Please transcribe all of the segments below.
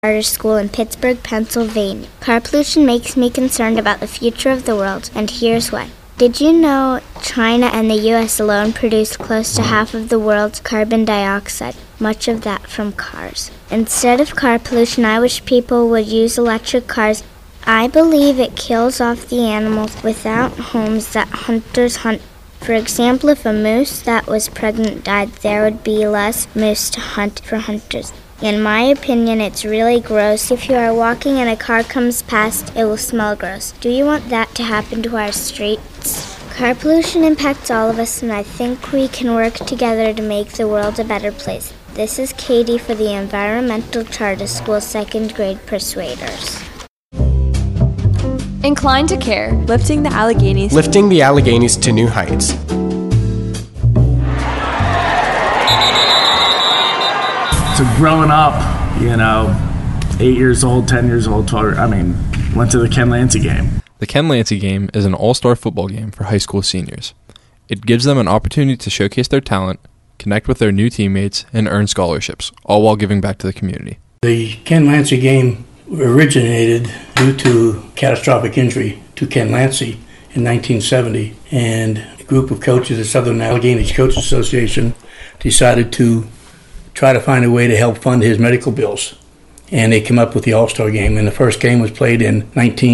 charter school in Pittsburgh, Pennsylvania. Car pollution makes me concerned about the future of the world, and here's why. Did you know China and the U.S. alone produce close to half of the world's carbon dioxide, much of that from cars? Instead of car pollution, I wish people would use electric cars. I believe it kills off the animals without homes that hunters hunt. For example, if a moose that was pregnant died, there would be less moose to hunt for hunters. In my opinion, it's really gross. If you are walking and a car comes past, it will smell gross. Do you want that to happen to our streets? Car pollution impacts all of us, and I think we can work together to make the world a better place. This is Katie for the Environmental Charter School 2nd grade Persuaders. Inclined to Care, lifting the Alleghenies to new heights. So growing up, 8 years old, 10 years old, 12, went to the Ken Lancy game. The Ken Lancy game is an all-star football game for high school seniors. It gives them an opportunity to showcase their talent, connect with their new teammates, and earn scholarships, all while giving back to the community. The Ken Lancy game originated due to catastrophic injury to Ken Lancy in 1970, and a group of coaches, the Southern Alleghenies Coaches Association, decided to try to find a way to help fund his medical bills. And they came up with the All-Star Game, and the first game was played in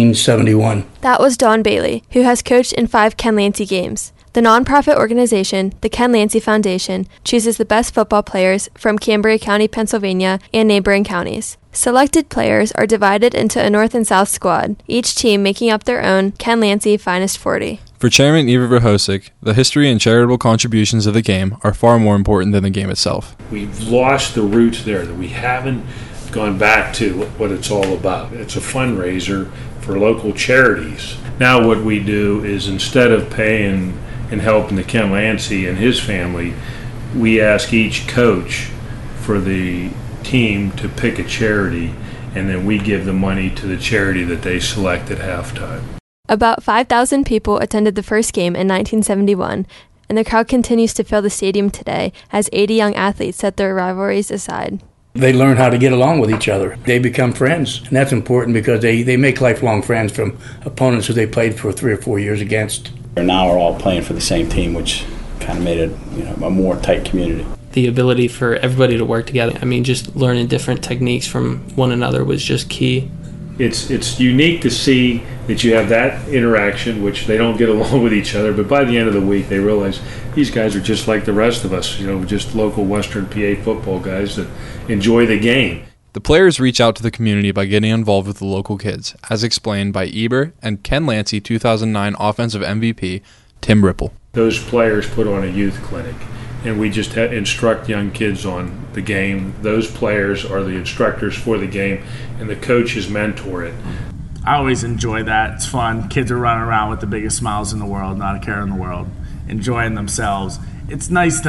1971. That was Don Bailey, who has coached in 5 Ken Lancy games. The nonprofit organization, the Ken Lancy Foundation, chooses the best football players from Cambria County, Pennsylvania, and neighboring counties. Selected players are divided into a North and South squad, each team making up their own Ken Lancy Finest 40. For Chairman Iber Verhosek, the history and charitable contributions of the game are far more important than the game itself. We've lost the roots there, that we haven't gone back to what it's all about. It's a fundraiser for local charities. Now what we do is, instead of paying and helping the Ken Lancy and his family, we ask each coach for the team to pick a charity, and then we give the money to the charity that they select at halftime. About 5,000 people attended the first game in 1971, and the crowd continues to fill the stadium today as 80 young athletes set their rivalries aside. They learn how to get along with each other. They become friends, and that's important because they make lifelong friends from opponents who they played for 3 or 4 years against. Now we're all playing for the same team, which kind of made it a more tight community. The ability for everybody to work together. Just learning different techniques from one another was just key. It's unique to see that you have that interaction, which they don't get along with each other, but by the end of the week they realize these guys are just like the rest of us, just local Western PA football guys that enjoy the game. The players reach out to the community by getting involved with the local kids, as explained by Iber and Ken Lancy 2009 offensive MVP, Tim Ripple. Those players put on a youth clinic, and we just instruct young kids on the game. Those players are the instructors for the game, and the coaches mentor it. I always enjoy that. It's fun. Kids are running around with the biggest smiles in the world, not a care in the world, enjoying themselves. It's nice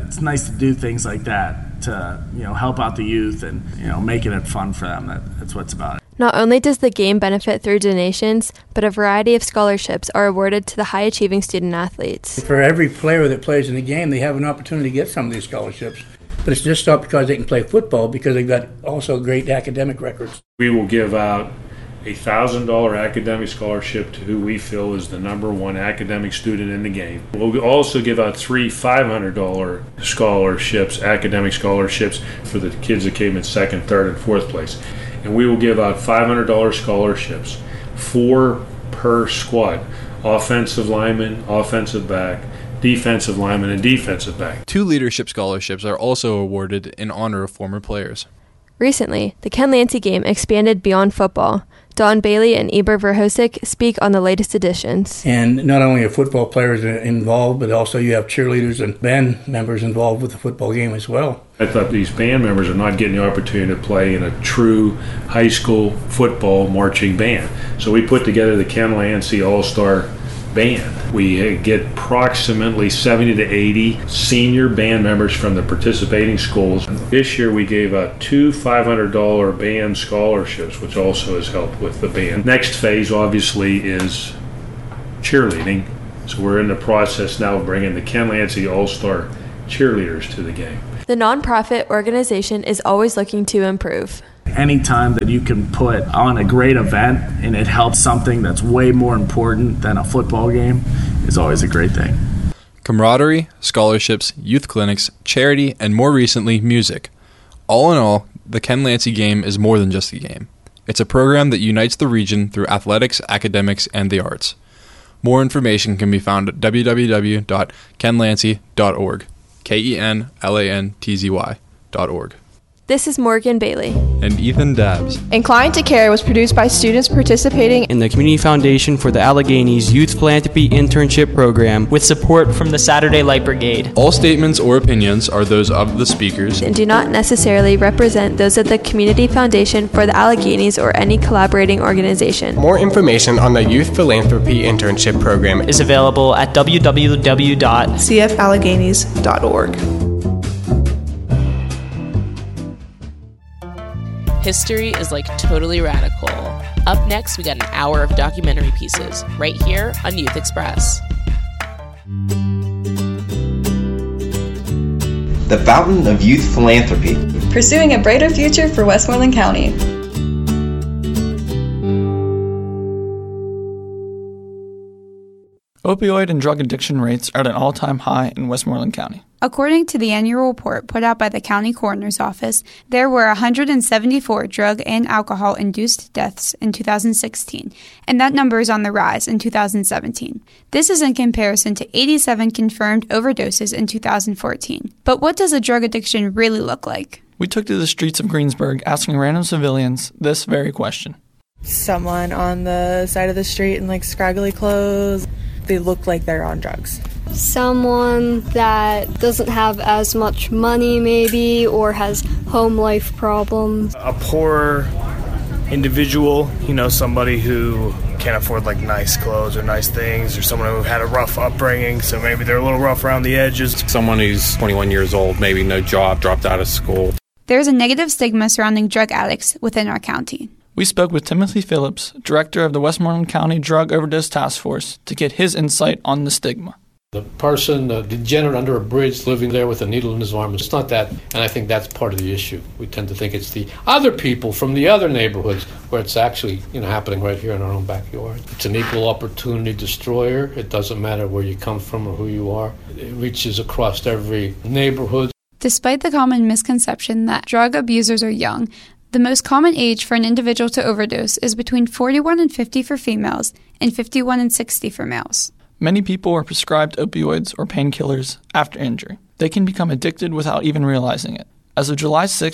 to do things like that to help out the youth and making it fun for them. That's what it's about. Not only does the game benefit through donations, but a variety of scholarships are awarded to the high-achieving student athletes. For every player that plays in the game, they have an opportunity to get some of these scholarships. But it's just not because they can play football, because they've got also great academic records. We will give out a $1,000 academic scholarship to who we feel is the #1 academic student in the game. We'll also give out 3 $500 scholarships, academic scholarships, for the kids that came in 2nd, 3rd, and 4th place. And we will give out $500 scholarships, 4 per squad: offensive lineman, offensive back, defensive lineman, and defensive back. 2 leadership scholarships are also awarded in honor of former players. Recently, the Ken Lancy game expanded beyond football. Don Bailey and Iber Verhosek speak on the latest additions. And not only are football players involved, but also you have cheerleaders and band members involved with the football game as well. I thought these band members are not getting the opportunity to play in a true high school football marching band. So we put together the Ken Lancy All-Star Band. We get approximately 70 to 80 senior band members from the participating schools. This year we gave out 2 $500 band scholarships, which also has helped with the band. Next phase obviously is cheerleading. So we're in the process now of bringing the Ken Lancy All-Star cheerleaders to the game. The nonprofit organization is always looking to improve. Anytime that you can put on a great event and it helps something that's way more important than a football game is always a great thing. Camaraderie, scholarships, youth clinics, charity, and more recently, music. All in all, the Ken Lancey game is more than just a game. It's a program that unites the region through athletics, academics, and the arts. More information can be found at www.kenlancy.org. KENLANTZY.org. This is Morgan Bailey. And Ethan Dabbs. Inclined to Care was produced by students participating in the Community Foundation for the Alleghenies Youth Philanthropy Internship Program with support from the Saturday Light Brigade. All statements or opinions are those of the speakers and do not necessarily represent those of the Community Foundation for the Alleghenies or any collaborating organization. More information on the Youth Philanthropy Internship Program is available at www.cfalleghenies.org. History is like totally radical. Up next, we got an hour of documentary pieces right here on Youth Express. The Fountain of Youth Philanthropy. Pursuing a brighter future for Westmoreland County. Opioid and drug addiction rates are at an all-time high in Westmoreland County. According to the annual report put out by the County Coroner's Office, there were 174 drug and alcohol-induced deaths in 2016, and that number is on the rise in 2017. This is in comparison to 87 confirmed overdoses in 2014. But what does a drug addiction really look like? We took to the streets of Greensburg asking random civilians this very question. Someone on the side of the street in scraggly clothes. They look like they're on drugs. Someone that doesn't have as much money maybe or has home life problems. A poor individual, somebody who can't afford nice clothes or nice things, or someone who had a rough upbringing, so maybe they're a little rough around the edges. Someone who's 21 years old, maybe no job, dropped out of school. There's a negative stigma surrounding drug addicts within our county. We spoke with Timothy Phillips, director of the Westmoreland County Drug Overdose Task Force, to get his insight on the stigma. The person, degenerate under a bridge, living there with a needle in his arm, it's not that, and I think that's part of the issue. We tend to think it's the other people from the other neighborhoods where it's actually, happening right here in our own backyard. It's an equal opportunity destroyer. It doesn't matter where you come from or who you are. It reaches across every neighborhood. Despite the common misconception that drug abusers are young, the most common age for an individual to overdose is between 41 and 50 for females and 51 and 60 for males. Many people are prescribed opioids or painkillers after injury. They can become addicted without even realizing it. As of July 6,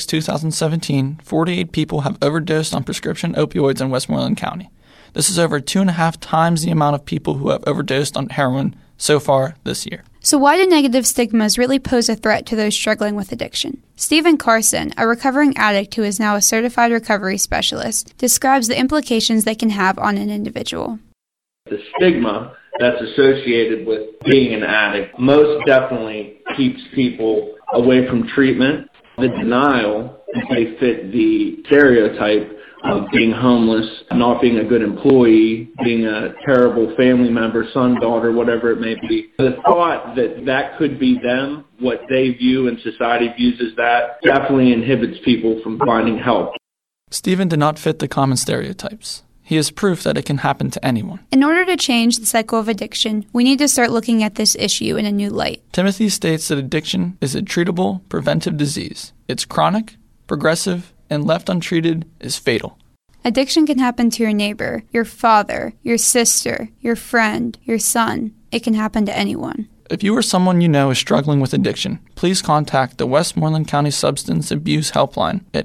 2017, 48 people have overdosed on prescription opioids in Westmoreland County. This is over 2.5 times the amount of people who have overdosed on heroin so far this year. So why do negative stigmas really pose a threat to those struggling with addiction? Stephen Carson, a recovering addict who is now a certified recovery specialist, describes the implications they can have on an individual. The stigma that's associated with being an addict most definitely keeps people away from treatment. The denial, if they fit the stereotype of being homeless, not being a good employee, being a terrible family member, son, daughter, whatever it may be. The thought that that could be them, what they view and society views as that, definitely inhibits people from finding help. Stephen did not fit the common stereotypes. He is proof that it can happen to anyone. In order to change the cycle of addiction, we need to start looking at this issue in a new light. Timothy states that addiction is a treatable, preventive disease. It's chronic, progressive, and left untreated is fatal. Addiction can happen to your neighbor, your father, your sister, your friend, your son. It can happen to anyone. If you or someone you know is struggling with addiction, please contact the Westmoreland County Substance Abuse Helpline at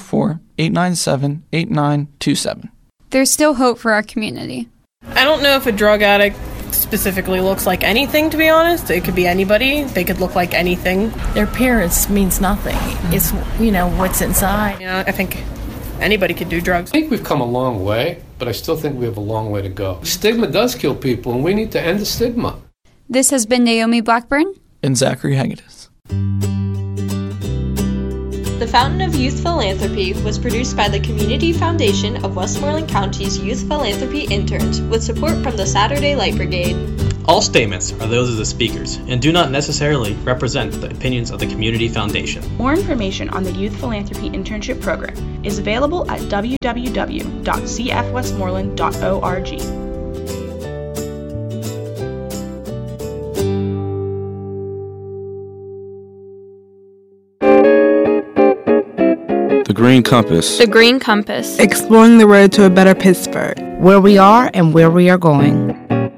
844-897-8927. There's still hope for our community. I don't know if a drug addict specifically looks like anything, to be honest. It could be anybody. They could look like anything. Their appearance means nothing. It's, what's inside. I think anybody could do drugs. I think we've come a long way, but I still think we have a long way to go. Stigma does kill people, and we need to end the stigma. This has been Naomi Blackburn and Zachary Hagedis. The Fountain of Youth Philanthropy was produced by the Community Foundation of Westmoreland County's Youth Philanthropy Interns with support from the Saturday Light Brigade. All statements are those of the speakers and do not necessarily represent the opinions of the Community Foundation. More information on the Youth Philanthropy Internship Program is available at www.cfwestmoreland.org. The Green Compass. The Green Compass. Exploring the road to a better Pittsburgh. Where we are and where we are going.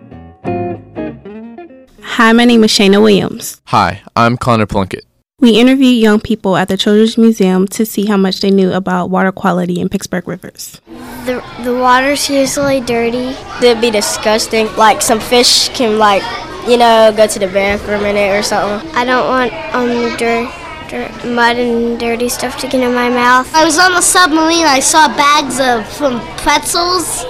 Hi, my name is Shayna Williams. Hi, I'm Connor Plunkett. We interviewed young people at the Children's Museum to see how much they knew about water quality in Pittsburgh rivers. The water's usually dirty. It'd be disgusting. Like some fish can go to the bath for a minute or something. I don't want mud and dirty stuff to get in my mouth. I was on a submarine. I saw bags of pretzels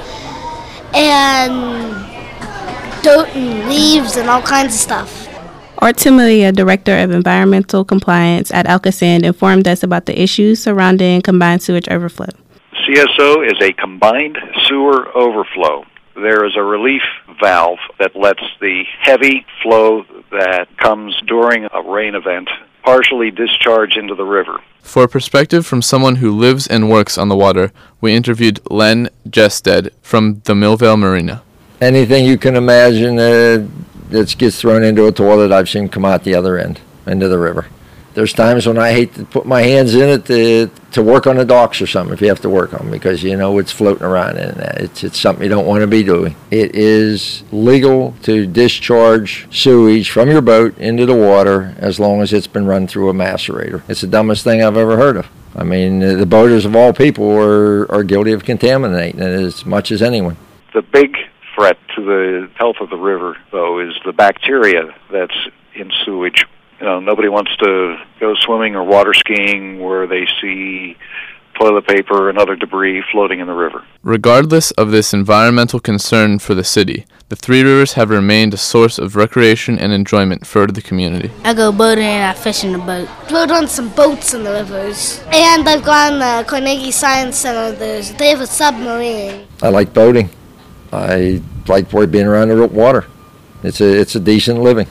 and dirt and leaves and all kinds of stuff. Art Tamalia, Director of Environmental Compliance at Alcasand, informed us about the issues surrounding combined sewage overflow. CSO is a combined sewer overflow. There is a relief valve that lets the heavy flow that comes during a rain event partially discharge into the river. For a perspective from someone who lives and works on the water, we interviewed Len Jested from the Millvale Marina. Anything you can imagine that gets thrown into a toilet, I've seen come out the other end, into the river. There's times when I hate to put my hands in it to work on the docks or something, if you have to work on them, because it's floating around in that. It's something you don't want to be doing. It is legal to discharge sewage from your boat into the water as long as it's been run through a macerator. It's the dumbest thing I've ever heard of. I mean, the boaters of all people are guilty of contaminating it as much as anyone. The big threat to the health of the river, though, is the bacteria that's in sewage. Nobody wants to go swimming or water skiing where they see toilet paper and other debris floating in the river. Regardless of this environmental concern for the city, the Three Rivers have remained a source of recreation and enjoyment for the community. I go boating and I fish in the boat. Rode on some boats in the rivers. And I've gone to the Carnegie Science Center. They have a submarine. I like boating. I like being around the water. It's a decent living.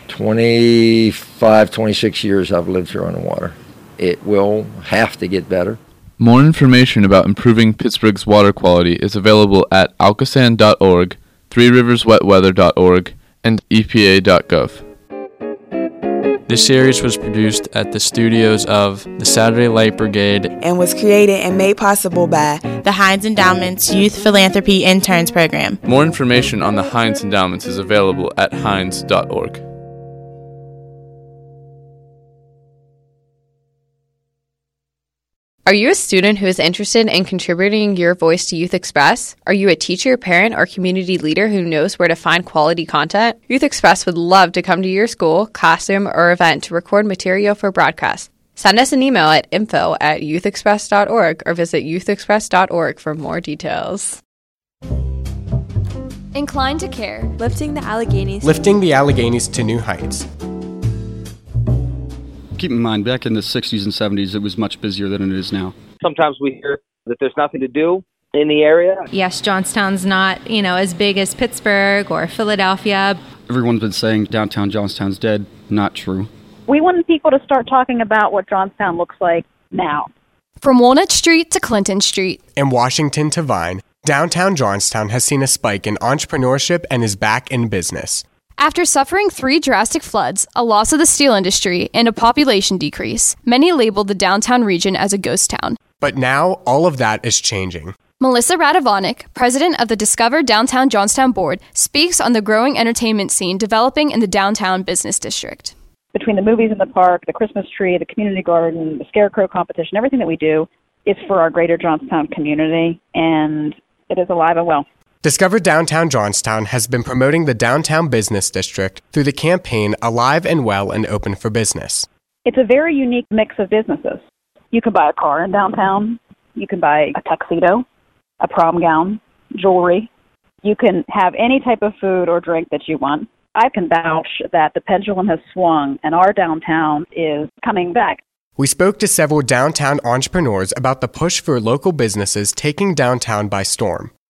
26 years I've lived here on the water. It will have to get better. More information about improving Pittsburgh's water quality is available at alcasand.org, threeriverswetweather.org, and epa.gov. This series was produced at the studios of the Saturday Light Brigade and was created and made possible by the Heinz Endowment's Youth Philanthropy Interns Program. More information on the Heinz Endowments is available at heinz.org. Are you a student who is interested in contributing your voice to Youth Express? Are you a teacher, parent, or community leader who knows where to find quality content? Youth Express would love to come to your school, classroom, or event to record material for broadcast. Send us an email at info@youthexpress.org or visit youthexpress.org for more details. Inclined to Care, lifting the Alleghenies. Lifting the Alleghenies to new heights. Keep in mind, back in the 60s and 70s, it was much busier than it is now. Sometimes we hear that there's nothing to do in the area. Yes, Johnstown's not, as big as Pittsburgh or Philadelphia. Everyone's been saying downtown Johnstown's dead. Not true. We want people to start talking about what Johnstown looks like now. From Walnut Street to Clinton Street. And Washington to Vine, downtown Johnstown has seen a spike in entrepreneurship and is back in business. After suffering 3 drastic floods, a loss of the steel industry, and a population decrease, many labeled the downtown region as a ghost town. But now, all of that is changing. Melissa Radovanik, president of the Discover Downtown Johnstown Board, speaks on the growing entertainment scene developing in the downtown business district. Between the movies in the park, the Christmas tree, the community garden, the scarecrow competition, everything that we do is for our greater Johnstown community, and it is alive and well. Discover Downtown Johnstown has been promoting the downtown business district through the campaign Alive and Well and Open for Business. It's a very unique mix of businesses. You can buy a car in downtown. You can buy a tuxedo, a prom gown, jewelry. You can have any type of food or drink that you want. I can vouch that the pendulum has swung and our downtown is coming back. We spoke to several downtown entrepreneurs about the push for local businesses taking downtown by storm.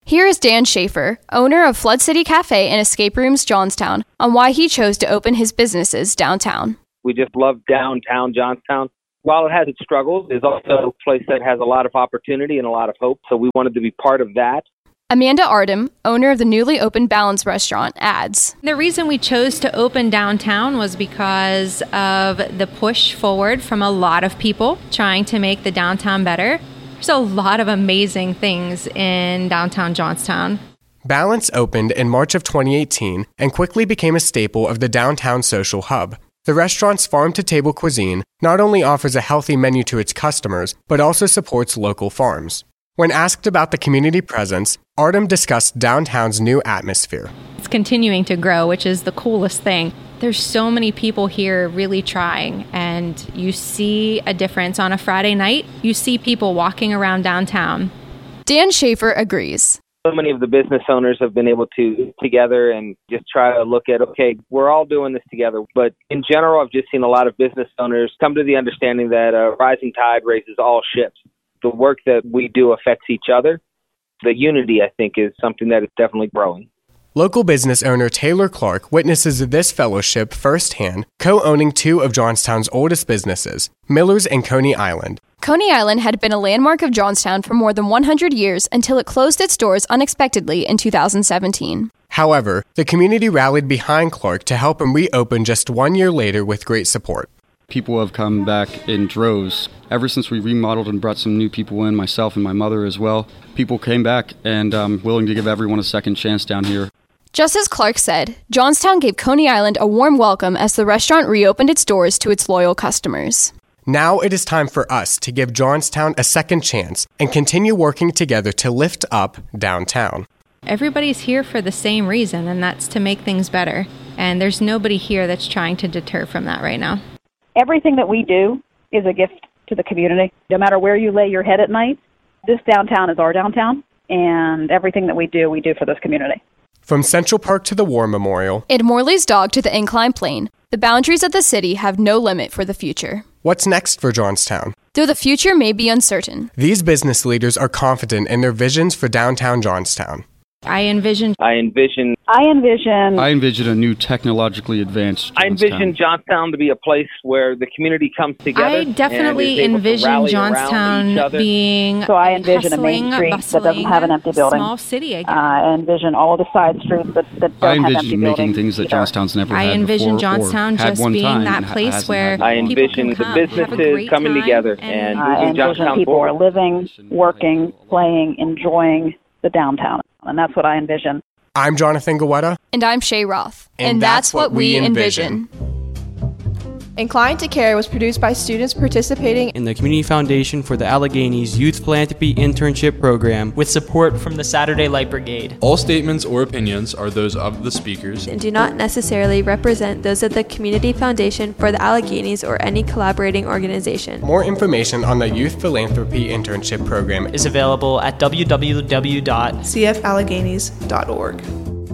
Here is Dan Schaefer, owner of Flood City Cafe and Escape Rooms Johnstown, on why he chose to open his businesses downtown. We just love downtown Johnstown. While it has its struggles, it's also a place that has a lot of opportunity and a lot of hope, so we wanted to be part of that. Amanda Ardem, owner of the newly opened Balance Restaurant, adds, The reason we chose to open downtown was because of the push forward from a lot of people trying to make the downtown better. There's a lot of amazing things in downtown Johnstown. Balance opened in March of 2018 and quickly became a staple of the downtown social hub. The restaurant's farm-to-table cuisine not only offers a healthy menu to its customers, but also supports local farms. When asked about the community presence, Ardem discussed downtown's new atmosphere. It's continuing to grow, which is the coolest thing. There's so many people here really trying, and you see a difference on a Friday night. You see people walking around downtown. Dan Schaefer agrees. So many of the business owners have been able to get together and just try to look at, okay, we're all doing this together. But in general, I've just seen a lot of business owners come to the understanding that a rising tide raises all ships. The work that we do affects each other. The unity, I think, is something that is definitely growing. Local business owner Taylor Clark witnesses this fellowship firsthand, co-owning two of Johnstown's oldest businesses, Miller's and Coney Island. Coney Island had been a landmark of Johnstown for more than 100 years until it closed its doors unexpectedly in 2017. However, the community rallied behind Clark to help him reopen just 1 year later with great support. People have come back in droves. Ever since we remodeled and brought some new people in, myself and my mother as well, people came back and willing to give everyone a second chance down here. Just as Clark said, Johnstown gave Coney Island a warm welcome as the restaurant reopened its doors to its loyal customers. Now it is time for us to give Johnstown a second chance and continue working together to lift up downtown. Everybody's here for the same reason, and that's to make things better. And there's nobody here that's trying to deter from that right now. Everything that we do is a gift to the community. No matter where you lay your head at night, this downtown is our downtown, and everything that we do for this community. From Central Park to the War Memorial, and Morley's Dog to the Incline Plane, the boundaries of the city have no limit for the future. What's next for Johnstown? Though the future may be uncertain, these business leaders are confident in their visions for downtown Johnstown. I envision a new technologically advanced Johnstown. I envision Johnstown to be a place where the community comes together. I definitely envision Johnstown being so I envision a main street that doesn't have an empty building. Small city again. I envision all the side streets that don't have empty buildings. I envision making things that Johnstown's never had before. I envision Johnstown just being that place where I envision the businesses coming together and moving Johnstown people forward. are living, working, playing, enjoying the downtown. And that's what I envision. I'm Jonathan Gawetta. And I'm Shay Roth. And that's what we envision. Inclined to Care was produced by students participating in the Community Foundation for the Alleghenies Youth Philanthropy Internship Program with support from the Saturday Light Brigade. All statements or opinions are those of the speakers and do not necessarily represent those of the Community Foundation for the Alleghenies or any collaborating organization. More information on the Youth Philanthropy Internship Program is available at www.cfalleghenies.org.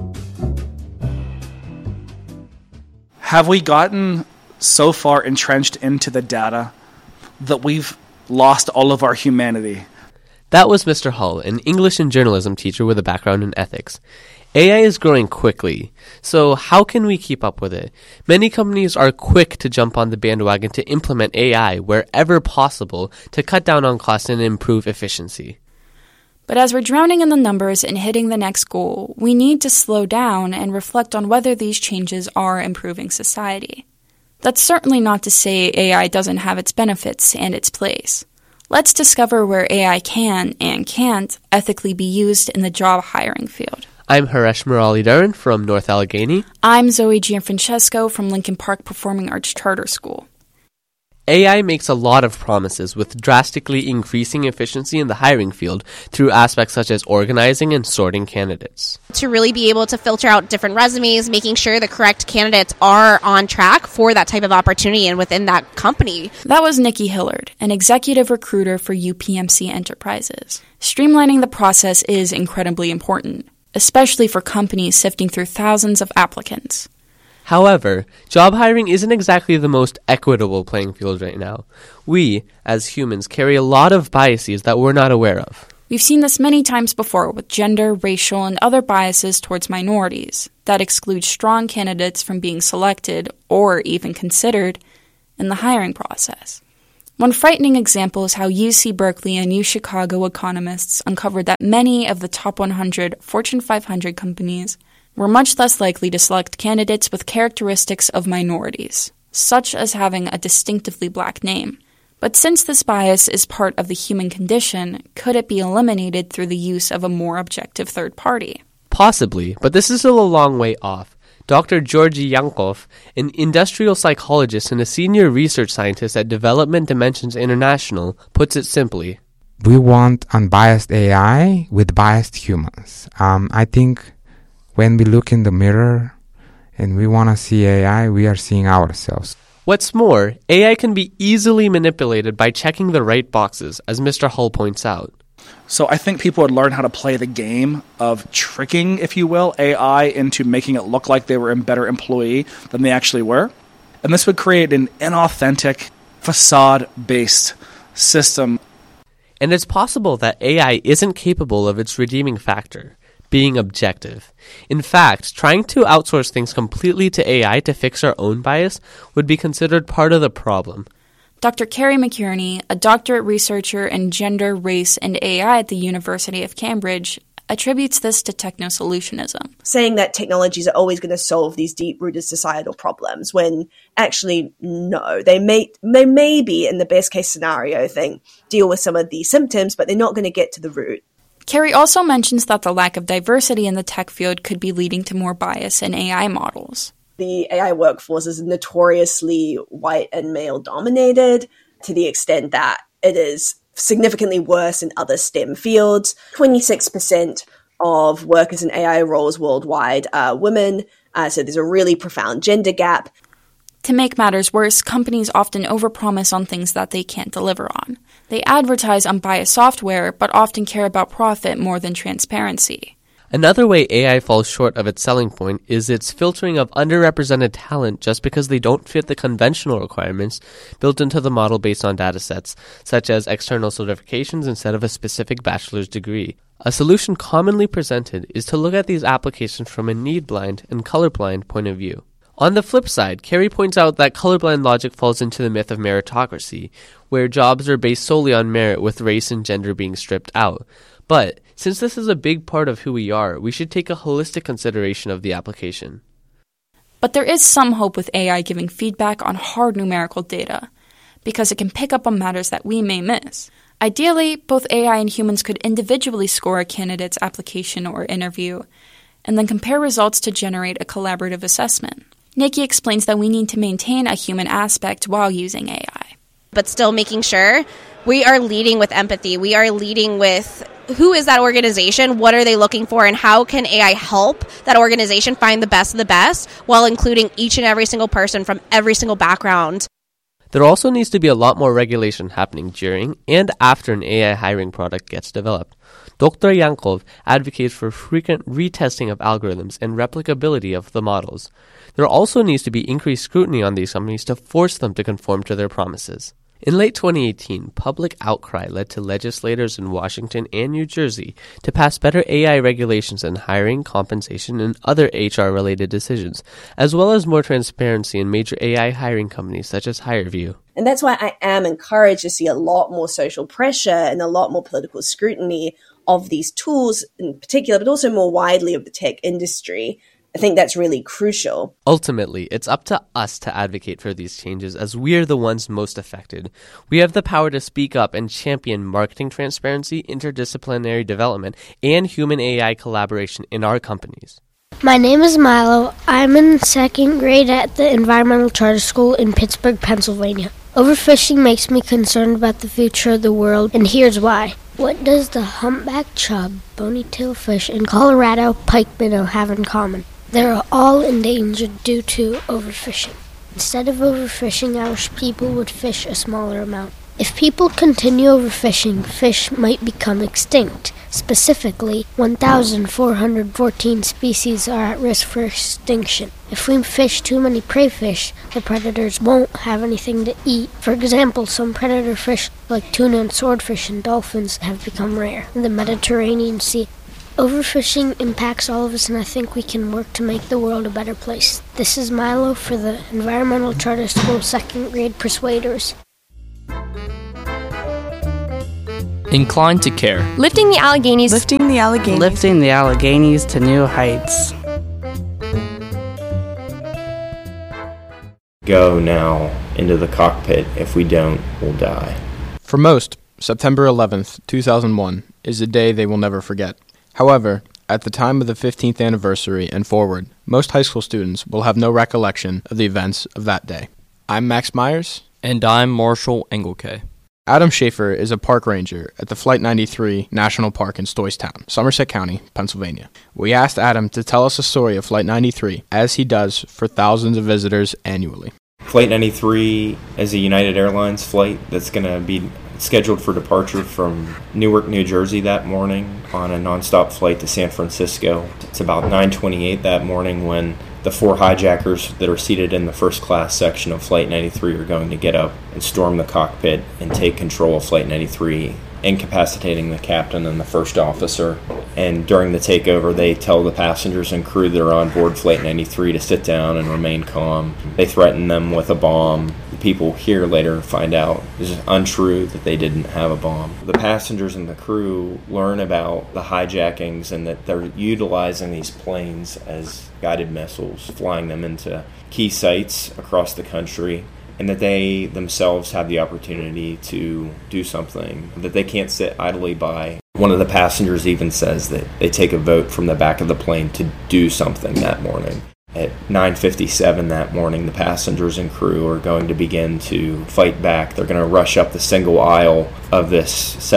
Have we gotten so far entrenched into the data that we've lost all of our humanity? That was Mr. Hull, an English and journalism teacher with a background in ethics. AI is growing quickly, so how can we keep up with it? Many companies are quick to jump on the bandwagon to implement AI wherever possible to cut down on costs and improve efficiency. But as we're drowning in the numbers and hitting the next goal, we need to slow down and reflect on whether these changes are improving society. That's certainly not to say AI doesn't have its benefits and its place. Let's discover where AI can and can't ethically be used in the job hiring field. I'm Haresh Murali-Dharan from North Allegheny. I'm Zoe Gianfrancesco from Lincoln Park Performing Arts Charter School. AI makes a lot of promises with drastically increasing efficiency in the hiring field through aspects such as organizing and sorting candidates. To really be able to filter out different resumes, making sure the correct candidates are on track for that type of opportunity and within that company. That was Nikki Hillard, an executive recruiter for UPMC Enterprises. Streamlining the process is incredibly important, especially for companies sifting through thousands of applicants. However, job hiring isn't exactly the most equitable playing field right now. We, as humans, carry a lot of biases that we're not aware of. We've seen this many times before with gender, racial, and other biases towards minorities that exclude strong candidates from being selected or even considered in the hiring process. One frightening example is how UC Berkeley and UChicago economists uncovered that many of the top 100 Fortune 500 companies were much less likely to select candidates with characteristics of minorities, such as having a distinctively black name. But since this bias is part of the human condition, could it be eliminated through the use of a more objective third party? Possibly, but this is still a long way off. Dr. Georgi Yankov, an industrial psychologist and a senior research scientist at Development Dimensions International, puts it simply. We want unbiased AI with biased humans. I think when we look in the mirror and we want to see AI, we are seeing ourselves. What's more, AI can be easily manipulated by checking the right boxes, as Mr. Hull points out. So I think people would learn how to play the game of tricking, if you will, AI into making it look like they were a better employee than they actually were. And this would create an inauthentic, facade-based system. And it's possible that AI isn't capable of its redeeming factor, being objective. In fact, trying to outsource things completely to AI to fix our own bias would be considered part of the problem. Dr. Carrie McInerney, a doctorate researcher in gender, race, and AI at the University of Cambridge, attributes this to techno-solutionism. Saying that technologies are always going to solve these deep-rooted societal problems, when actually, no. They may be, in the best-case scenario thing, deal with some of the symptoms, but they're not going to get to the root. Carrie also mentions that the lack of diversity in the tech field could be leading to more bias in AI models. The AI workforce is notoriously white and male-dominated to the extent that it is significantly worse in other STEM fields. 26% of workers in AI roles worldwide are women, so there's a really profound gender gap. To make matters worse, companies often overpromise on things that they can't deliver on. They advertise unbiased software, but often care about profit more than transparency. Another way AI falls short of its selling point is its filtering of underrepresented talent just because they don't fit the conventional requirements built into the model based on datasets, such as external certifications instead of a specific bachelor's degree. A solution commonly presented is to look at these applications from a need-blind and colorblind point of view. On the flip side, Carrie points out that colorblind logic falls into the myth of meritocracy, where jobs are based solely on merit with race and gender being stripped out. But since this is a big part of who we are, we should take a holistic consideration of the application. But there is some hope with AI giving feedback on hard numerical data, because it can pick up on matters that we may miss. Ideally, both AI and humans could individually score a candidate's application or interview, and then compare results to generate a collaborative assessment. Nikki explains that we need to maintain a human aspect while using AI. But still making sure we are leading with empathy. We are leading with who is that organization, what are they looking for, and how can AI help that organization find the best of the best while including each and every single person from every single background. There also needs to be a lot more regulation happening during and after an AI hiring product gets developed. Dr. Yankov advocates for frequent retesting of algorithms and replicability of the models. There also needs to be increased scrutiny on these companies to force them to conform to their promises. In late 2018, public outcry led to legislators in Washington and New Jersey to pass better AI regulations in hiring, compensation, and other HR-related decisions, as well as more transparency in major AI hiring companies such as HireVue. And that's why I am encouraged to see a lot more social pressure and a lot more political scrutiny of these tools in particular, but also more widely of the tech industry. I think that's really crucial. Ultimately, it's up to us to advocate for these changes as we're the ones most affected. We have the power to speak up and champion marketing transparency, interdisciplinary development, and human AI collaboration in our companies. My name is Milo. I'm in second grade at the Environmental Charter School in Pittsburgh, Pennsylvania. Overfishing makes me concerned about the future of the world, and here's why. What does the humpback chub, bony-tailed fish, and Colorado pike minnow have in common? They're all endangered due to overfishing. Instead of overfishing, our people would fish a smaller amount. If people continue overfishing, fish might become extinct. Specifically, 1,414 species are at risk for extinction. If we fish too many prey fish, the predators won't have anything to eat. For example, some predator fish like tuna and swordfish and dolphins have become rare in the Mediterranean Sea. Overfishing impacts all of us, and I think we can work to make the world a better place. This is Milo for the Environmental Charter School 2nd grade Persuaders. Inclined to care. Lifting the Alleghenies. Lifting the Alleghenies. Lifting the Alleghenies to new heights. Go now into the cockpit. If we don't, we'll die. For most, September 11th, 2001 is a day they will never forget. However, at the time of the 15th anniversary and forward, most high school students will have no recollection of the events of that day. I'm Max Myers. And I'm Marshall Engelke. Adam Schaefer is a park ranger at the Flight 93 National Park in Stoystown, Somerset County, Pennsylvania. We asked Adam to tell us the story of Flight 93, as he does for thousands of visitors annually. Flight 93 is a United Airlines flight that's going to be scheduled for departure from Newark, New Jersey that morning on a nonstop flight to San Francisco. It's about 9:28 that morning when the 4 hijackers that are seated in the first class section of Flight 93 are going to get up and storm the cockpit and take control of Flight 93, incapacitating the captain and the first officer. And during the takeover, they tell the passengers and crew that are on board Flight 93 to sit down and remain calm. They threaten them with a bomb. The people here later find out it's untrue that they didn't have a bomb. The passengers and the crew learn about the hijackings and that they're utilizing these planes as guided missiles, flying them into key sites across the country, and that they themselves have the opportunity to do something, that they can't sit idly by. One of the passengers even says that they take a vote from the back of the plane to do something that morning. At 9:57 that morning, the passengers and crew are going to begin to fight back. They're going to rush up the single aisle of this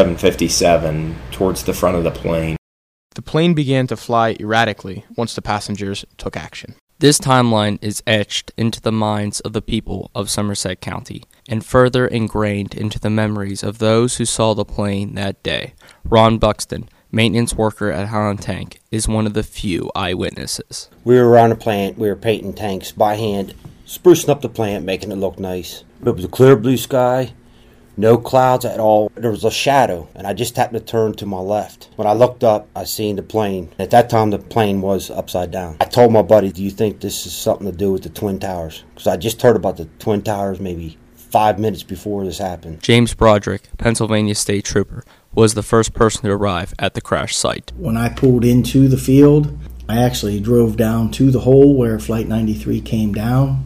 757 towards the front of the plane. The plane began to fly erratically once the passengers took action. This timeline is etched into the minds of the people of Somerset County and further ingrained into the memories of those who saw the plane that day. Ron Buxton, maintenance worker at Highland Tank, is one of the few eyewitnesses. We were around the plant, we were painting tanks by hand, sprucing up the plant, making it look nice. It was a clear blue sky, no clouds at all. There was a shadow, and I just happened to turn to my left. When I looked up, I seen the plane. At that time, the plane was upside down. I told my buddy, do you think this is something to do with the Twin Towers? Because I just heard about the Twin Towers maybe 5 minutes before this happened. James Broderick, Pennsylvania State Trooper, was the first person to arrive at the crash site. When I pulled into the field, I actually drove down to the hole where Flight 93 came down.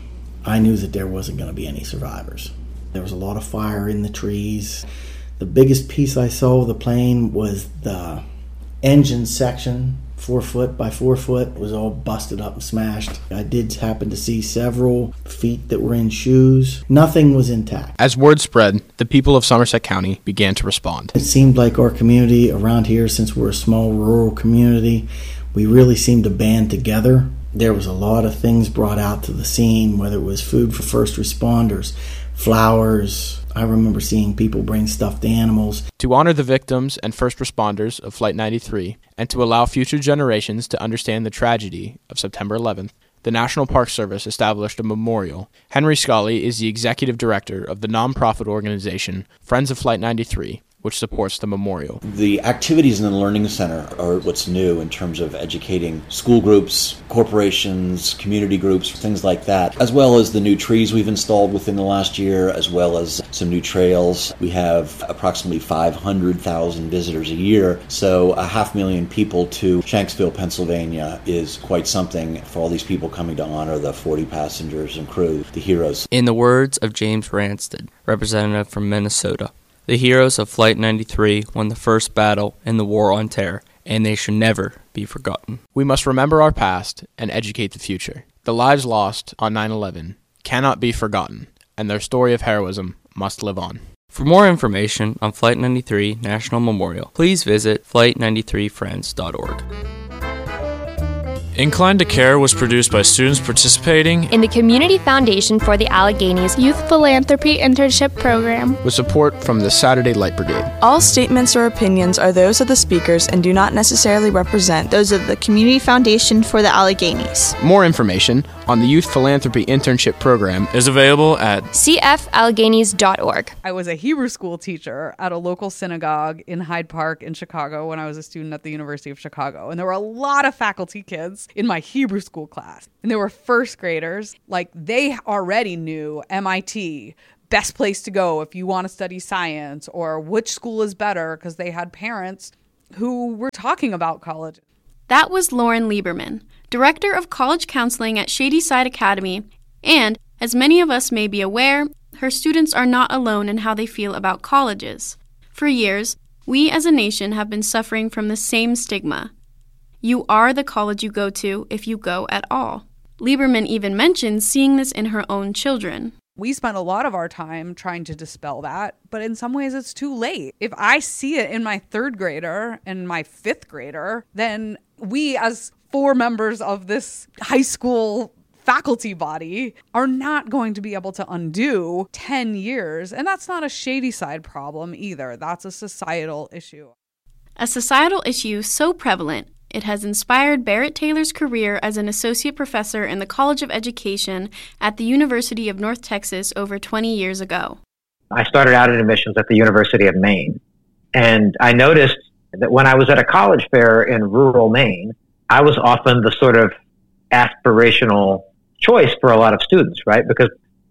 I knew that there wasn't going to be any survivors. There was a lot of fire in the trees. The biggest piece I saw of the plane was the engine section, 4 foot by 4 foot, was all busted up and smashed. I did happen to see several feet that were in shoes. Nothing was intact. As word spread, the people of Somerset County began to respond. It seemed like our community around here, since we're a small rural community, we really seemed to band together. There was a lot of things brought out to the scene, whether it was food for first responders, flowers. I remember seeing people bring stuffed animals. To honor the victims and first responders of Flight 93, and to allow future generations to understand the tragedy of September 11th, the National Park Service established a memorial. Henry Scully is the executive director of the nonprofit organization Friends of Flight 93, which supports the memorial. The activities in the Learning Center are what's new in terms of educating school groups, corporations, community groups, things like that, as well as the new trees we've installed within the last year, as well as some new trails. We have approximately 500,000 visitors a year, so 500,000 people to Shanksville, Pennsylvania is quite something for all these people coming to honor the 40 passengers and crew, the heroes. In the words of James Ransted, representative from Minnesota, the heroes of Flight 93 won the first battle in the War on Terror, and they should never be forgotten. We must remember our past and educate the future. The lives lost on 9/11 cannot be forgotten, and their story of heroism must live on. For more information on Flight 93 National Memorial, please visit flight93friends.org. Inclined to Care was produced by students participating in the Community Foundation for the Alleghenies Youth Philanthropy Internship Program with support from the Saturday Light Brigade. All statements or opinions are those of the speakers and do not necessarily represent those of the Community Foundation for the Alleghenies. More information on the Youth Philanthropy Internship Program is available at cfallegenies.org. I was a Hebrew school teacher at a local synagogue in Hyde Park in Chicago when I was a student at the University of Chicago. And there were a lot of faculty kids in my Hebrew school class. And they were first graders. Like, they already knew MIT, best place to go if you want to study science, or which school is better, because they had parents who were talking about college. That was Lauren Lieberman, Director of College Counseling at Shadyside Academy, and, as many of us may be aware, her students are not alone in how they feel about colleges. For years, we as a nation have been suffering from the same stigma. You are the college you go to if you go at all. Lieberman even mentions seeing this in her own children. We spent a lot of our time trying to dispel that, but in some ways it's too late. If I see it in my third grader and my fifth grader, then we as 4 members of this high school faculty body are not going to be able to undo 10 years. And that's not a Shadyside problem either. That's a societal issue. A societal issue so prevalent, it has inspired Barrett Taylor's career as an associate professor in the College of Education at the University of North Texas over 20 years ago. I started out in admissions at the University of Maine, and I noticed that when I was at a college fair in rural Maine, I was often the sort of aspirational choice for a lot of students, right? Because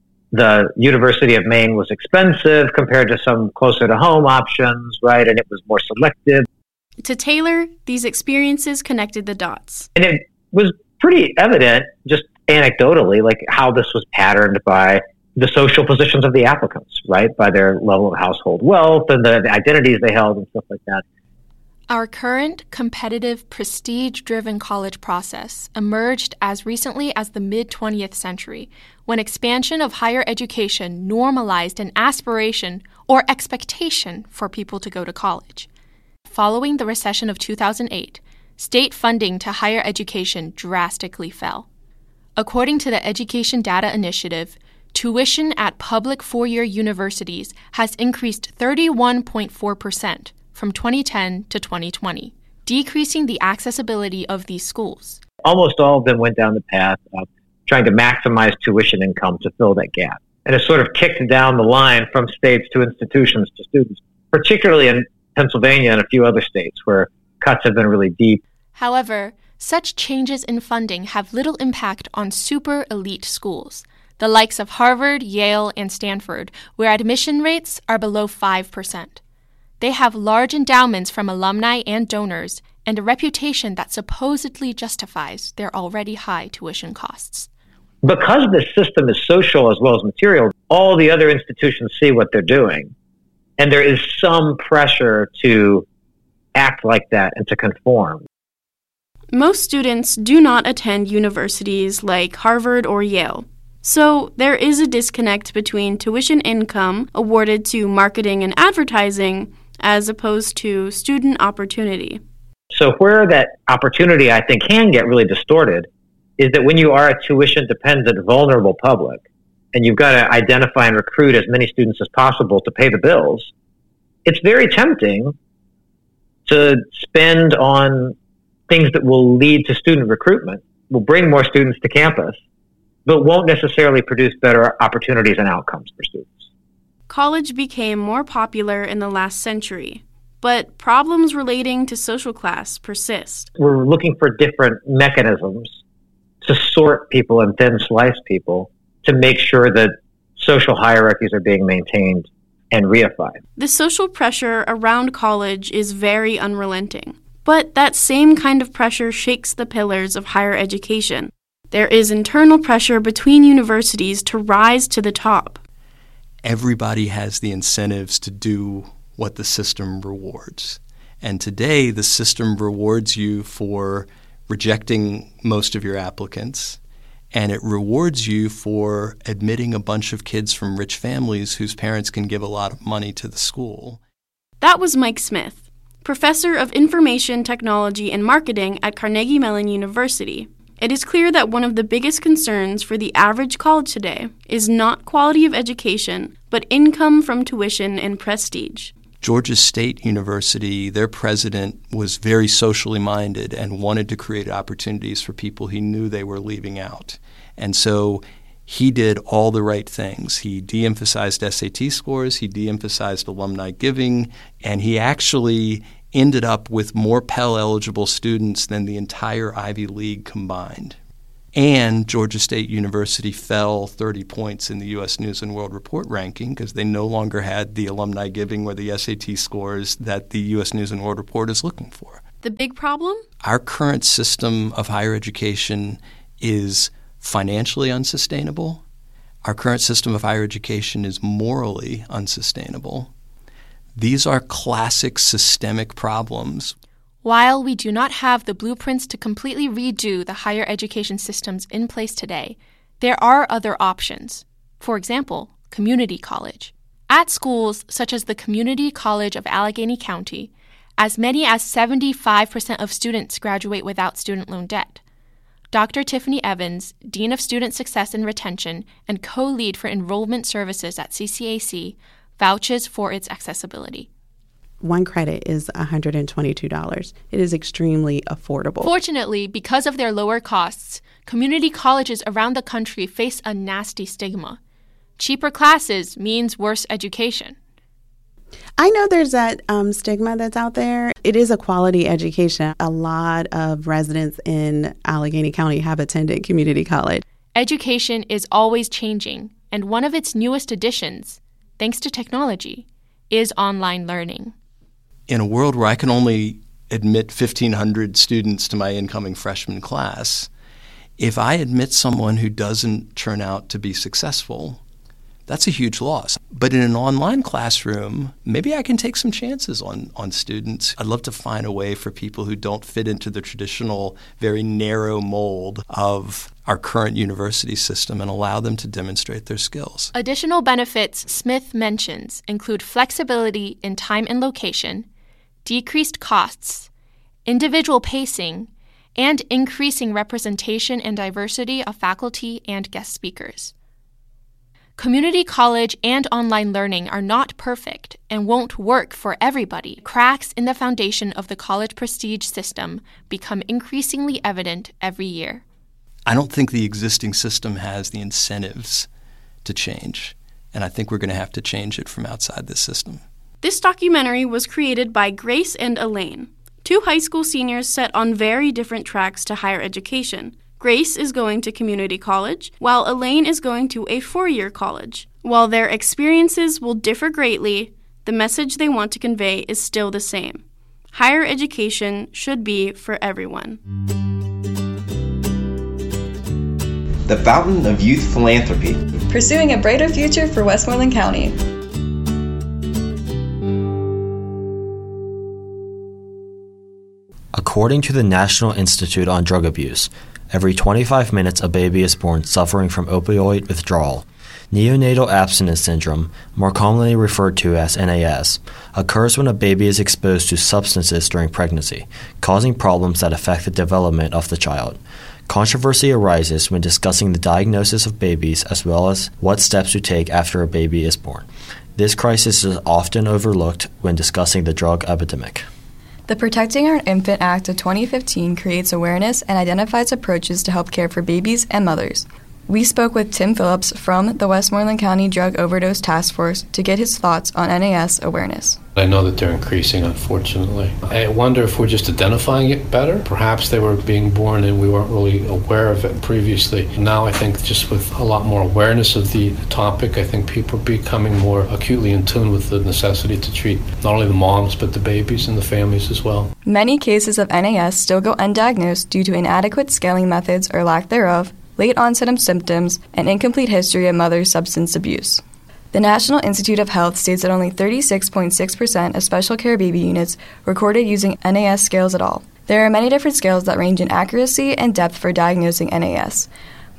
the University of Maine was expensive compared to some closer to home options, right? And it was more selective. To Taylor, these experiences connected the dots. And it was pretty evident, just anecdotally, like how this was patterned by the social positions of the applicants, right? By their level of household wealth and the identities they held and stuff like that. Our current competitive, prestige-driven college process emerged as recently as the mid-20th century, when expansion of higher education normalized an aspiration or expectation for people to go to college. Following the recession of 2008, state funding to higher education drastically fell. According to the Education Data Initiative, tuition at public four-year universities has increased 31.4% from 2010 to 2020, decreasing the accessibility of these schools. Almost all of them went down the path of trying to maximize tuition income to fill that gap. And it sort of kicked down the line from states to institutions to students, particularly in Pennsylvania and a few other states where cuts have been really deep. However, such changes in funding have little impact on super elite schools, the likes of Harvard, Yale, and Stanford, where admission rates are below 5%. They have large endowments from alumni and donors, and a reputation that supposedly justifies their already high tuition costs. Because the system is social as well as material, all the other institutions see what they're doing. And there is some pressure to act like that and to conform. Most students do not attend universities like Harvard or Yale. So there is a disconnect between tuition income awarded to marketing and advertising as opposed to student opportunity. So where that opportunity, I think, can get really distorted is that when you are a tuition-dependent, vulnerable public, and you've got to identify and recruit as many students as possible to pay the bills, it's very tempting to spend on things that will lead to student recruitment, will bring more students to campus, but won't necessarily produce better opportunities and outcomes for students. College became more popular in the last century, but problems relating to social class persist. We're looking for different mechanisms to sort people and thin slice people to make sure that social hierarchies are being maintained and reified. The social pressure around college is very unrelenting, but that same kind of pressure shakes the pillars of higher education. There is internal pressure between universities to rise to the top. Everybody has the incentives to do what the system rewards. And today, the system rewards you for rejecting most of your applicants, and it rewards you for admitting a bunch of kids from rich families whose parents can give a lot of money to the school. That was Mike Smith. professor of Information Technology and Marketing at Carnegie Mellon University. It is clear that one of the biggest concerns for the average college today is not quality of education, but income from tuition and prestige. Georgia State University, their president was very socially minded and wanted to create opportunities for people he knew they were leaving out. And so he did all the right things. He de-emphasized SAT scores, he de-emphasized alumni giving, and he actually ended up with more Pell-eligible students than the entire Ivy League combined. And Georgia State University fell 30 points in the U.S. News & World Report ranking because they no longer had the alumni giving or the SAT scores that the U.S. News & World Report is looking for. The big problem? Our current system of higher education is financially unsustainable. Our current system of higher education is morally unsustainable. These are classic systemic problems. While we do not have the blueprints to completely redo the higher education systems in place today, there are other options. For example, community college. At schools such as the Community College of Allegheny County, as many as 75% of students graduate without student loan debt. Dr. Tiffany Evans, Dean of Student Success and Retention and co-lead for enrollment services at CCAC, vouches for its accessibility. One credit is $122. It is extremely affordable. Fortunately, because of their lower costs, community colleges around the country face a nasty stigma. Cheaper classes means worse education. I know there's that stigma that's out there. It is a quality education. A lot of residents in Allegheny County have attended community college. Education is always changing, and one of its newest additions, thanks to technology, is online learning. In a world where I can only admit 1,500 students to my incoming freshman class, if I admit someone who doesn't turn out to be successful, that's a huge loss. But in an online classroom, maybe I can take some chances on students. I'd love to find a way for people who don't fit into the traditional, very narrow mold of our current university system and allow them to demonstrate their skills. Additional benefits Smith mentions include flexibility in time and location, decreased costs, individual pacing, and increasing representation and diversity of faculty and guest speakers. Community college and online learning are not perfect and won't work for everybody. Cracks in the foundation of the college prestige system become increasingly evident every year. I don't think the existing system has the incentives to change, and I think we're going to have to change it from outside this system. This documentary was created by Grace and Elaine, two high school seniors set on very different tracks to higher education. Grace is going to community college, while Elaine is going to a four-year college. While their experiences will differ greatly, the message they want to convey is still the same. Higher education should be for everyone. The Fountain of Youth Philanthropy. Pursuing a brighter future for Westmoreland County. According to the National Institute on Drug Abuse, every 25 minutes a baby is born suffering from opioid withdrawal. Neonatal abstinence syndrome, more commonly referred to as NAS, occurs when a baby is exposed to substances during pregnancy, causing problems that affect the development of the child. Controversy arises when discussing the diagnosis of babies as well as what steps to take after a baby is born. This crisis is often overlooked when discussing the drug epidemic. The Protecting Our Infant Act of 2015 creates awareness and identifies approaches to help care for babies and mothers. We spoke with Tim Phillips from the Westmoreland County Drug Overdose Task Force to get his thoughts on NAS awareness. I know that they're increasing, unfortunately. I wonder if we're just identifying it better. Perhaps they were being born and we weren't really aware of it previously. Now I think just with a lot more awareness of the topic, I think people are becoming more acutely in tune with the necessity to treat not only the moms but the babies and the families as well. Many cases of NAS still go undiagnosed due to inadequate scaling methods or lack thereof, late onset of symptoms, and incomplete history of mother's substance abuse. The National Institute of Health states that only 36.6% of special care baby units recorded using NAS scales at all. There are many different scales that range in accuracy and depth for diagnosing NAS.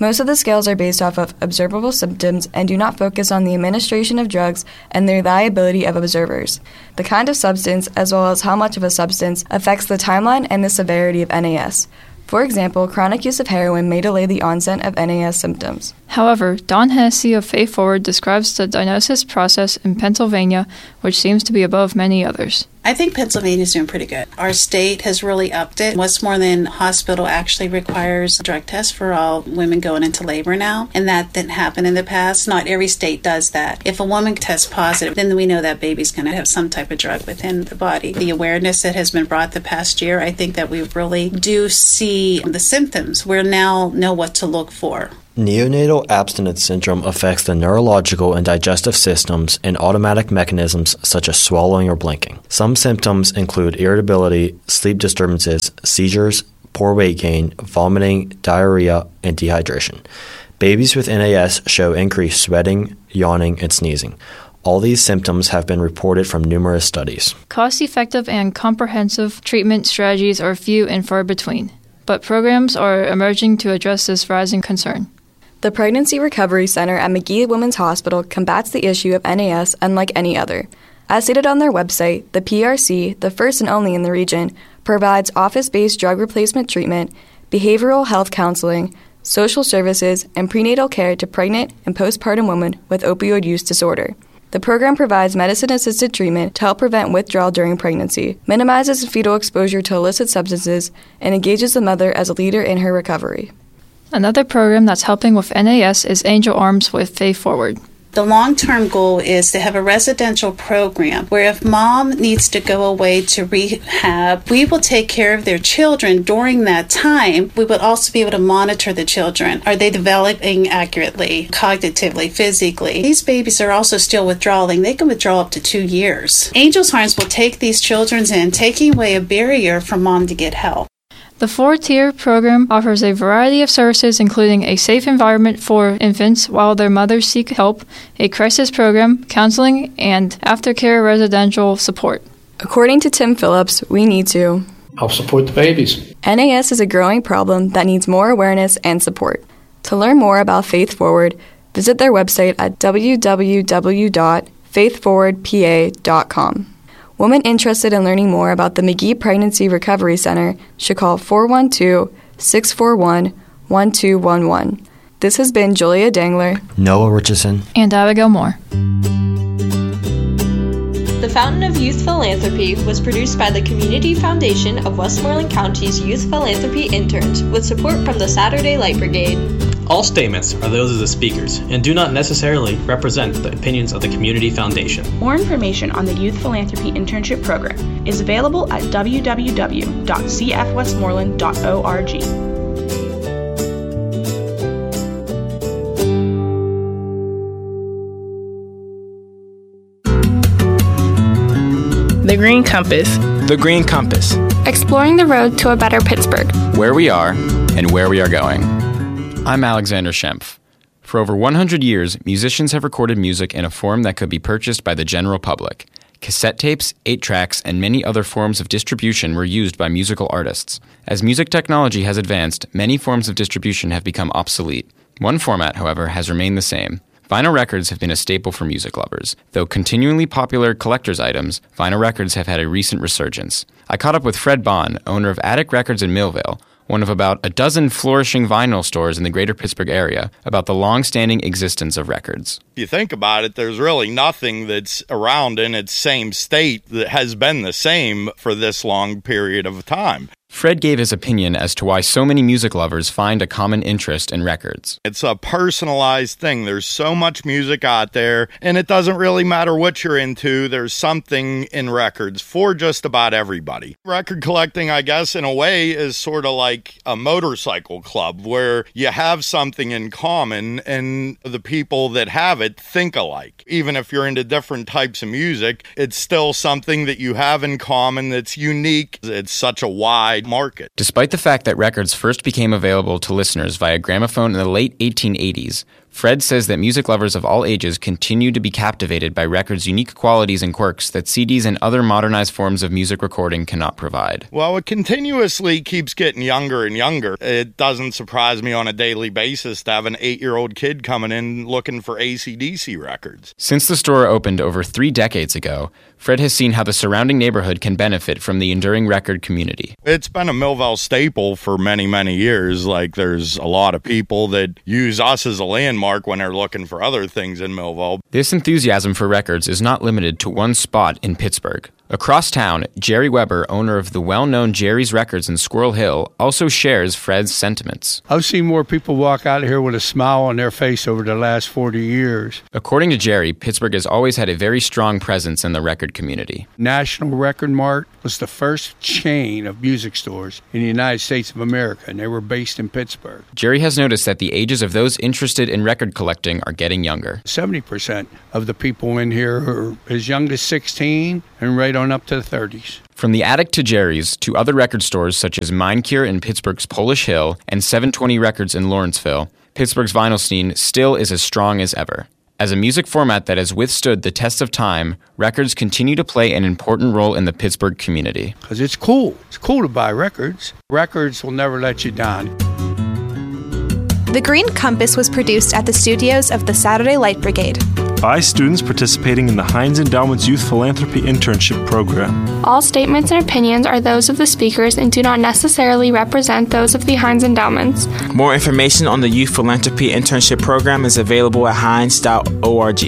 Most of the scales are based off of observable symptoms and do not focus on the administration of drugs and the reliability of observers, the kind of substance, as well as how much of a substance affects the timeline and the severity of NAS. For example, chronic use of heroin may delay the onset of NAS symptoms. However, Don Hennessy of Faith Forward describes the diagnosis process in Pennsylvania, which seems to be above many others. I think Pennsylvania's doing pretty good. Our state has really upped it. Westmoreland Hospital actually requires a drug test for all women going into labor now, and that didn't happen in the past. Not every state does that. If a woman tests positive, then we know that baby's going to have some type of drug within the body. The awareness that has been brought the past year, I think that we really do see the symptoms. We now know what to look for. Neonatal abstinence syndrome affects the neurological and digestive systems and automatic mechanisms such as swallowing or blinking. Some symptoms include irritability, sleep disturbances, seizures, poor weight gain, vomiting, diarrhea, and dehydration. Babies with NAS show increased sweating, yawning, and sneezing. All these symptoms have been reported from numerous studies. Cost-effective and comprehensive treatment strategies are few and far between, but programs are emerging to address this rising concern. The Pregnancy Recovery Center at Magee Women's Hospital combats the issue of NAS unlike any other. As stated on their website, the PRC, the first and only in the region, provides office-based drug replacement treatment, behavioral health counseling, social services, and prenatal care to pregnant and postpartum women with opioid use disorder. The program provides medicine-assisted treatment to help prevent withdrawal during pregnancy, minimizes fetal exposure to illicit substances, and engages the mother as a leader in her recovery. Another program that's helping with NAS is Angel Arms with Faith Forward. The long-term goal is to have a residential program where if mom needs to go away to rehab, we will take care of their children during that time. We would also be able to monitor the children. Are they developing accurately, cognitively, physically? These babies are also still withdrawing. They can withdraw up to 2 years. Angel's Arms will take these children in, taking away a barrier for mom to get help. The 4-tier program offers a variety of services including a safe environment for infants while their mothers seek help, a crisis program, counseling, and aftercare residential support. According to Tim Phillips, we need to help support the babies. NAS is a growing problem that needs more awareness and support. To learn more about Faith Forward, visit their website at www.faithforwardpa.com. Women interested in learning more about the Magee Pregnancy Recovery Center should call 412-641-1211. This has been Julia Dangler, Noah Richardson, and Abigail Moore. The Fountain of Youth Philanthropy was produced by the Community Foundation of Westmoreland County's Youth Philanthropy Interns with support from the Saturday Light Brigade. All statements are those of the speakers and do not necessarily represent the opinions of the Community Foundation. More information on the Youth Philanthropy Internship Program is available at www.cfwestmoreland.org. The Green Compass. The Green Compass. Exploring the road to a better Pittsburgh. Where we are and where we are going. I'm Alexander Schempf. For over 100 years, musicians have recorded music in a form that could be purchased by the general public. Cassette tapes, 8-tracks, and many other forms of distribution were used by musical artists. As music technology has advanced, many forms of distribution have become obsolete. One format, however, has remained the same. Vinyl records have been a staple for music lovers. Though continually popular collector's items, vinyl records have had a recent resurgence. I caught up with Fred Bond, owner of Attic Records in Millvale, one of about a dozen flourishing vinyl stores in the greater Pittsburgh area, about the long-standing existence of records. If you think about it, there's really nothing that's around in its same state that has been the same for this long period of time. Fred gave his opinion as to why so many music lovers find a common interest in records. It's a personalized thing. There's so much music out there, and it doesn't really matter what you're into. There's something in records for just about everybody. Record collecting, I guess, in a way, is sort of like a motorcycle club where you have something in common and the people that have it think alike. Even if you're into different types of music, it's still something that you have in common that's unique. It's such a wide market. Despite the fact that records first became available to listeners via gramophone in the late 1880s, Fred says that music lovers of all ages continue to be captivated by records' unique qualities and quirks that CDs and other modernized forms of music recording cannot provide. Well, it continuously keeps getting younger and younger. It doesn't surprise me on a daily basis to have an 8-year-old kid coming in looking for AC/DC records. Since the store opened over 3 decades ago, Fred has seen how the surrounding neighborhood can benefit from the enduring record community. It's been a Millvale staple for many, many years. Like, there's a lot of people that use us as a landmark when they're looking for other things in Millvale. This enthusiasm for records is not limited to one spot in Pittsburgh. Across town, Jerry Weber, owner of the well-known Jerry's Records in Squirrel Hill, also shares Fred's sentiments. I've seen more people walk out of here with a smile on their face over the last 40 years. According to Jerry, Pittsburgh has always had a very strong presence in the record community. National Record Mart was the first chain of music stores in the United States of America, and they were based in Pittsburgh. Jerry has noticed that the ages of those interested in record collecting are getting younger. 70% of the people in here are as young as 16 and right on up to the 30s. From the Attic to Jerry's to other record stores such as Mind Cure in Pittsburgh's Polish Hill and 720 Records in Lawrenceville, Pittsburgh's vinyl scene still is as strong as ever. As a music format that has withstood the test of time, records continue to play an important role in the Pittsburgh community. Because it's cool. It's cool to buy records. Records will never let you down. The Green Compass was produced at the studios of the Saturday Light Brigade by students participating in the Heinz Endowment's Youth Philanthropy Internship Program. All statements and opinions are those of the speakers and do not necessarily represent those of the Heinz Endowments. More information on the Youth Philanthropy Internship Program is available at heinz.org.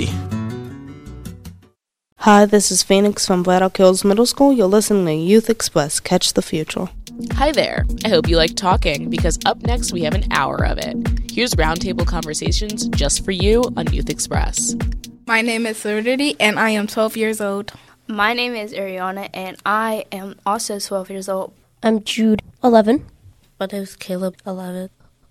Hi, this is Phoenix from Black Oak Hills Middle School. You're listening to Youth Express. Catch the future. Hi there. I hope you like talking, because up next we have an hour of it. Here's roundtable conversations just for you on Youth Express. My name is Solidity, and I am 12 years old. My name is Ariana, and I am also 12 years old. I'm Jude, 11. My name is Caleb, 11.